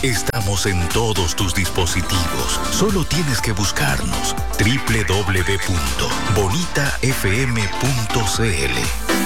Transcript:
Estamos en todos tus dispositivos. Solo tienes que buscarnos. www.bonitafm.cl